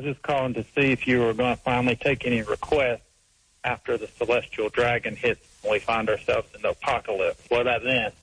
was just calling to see if you were going to finally take any requests after the celestial dragon hits and we find ourselves in the apocalypse. What about then?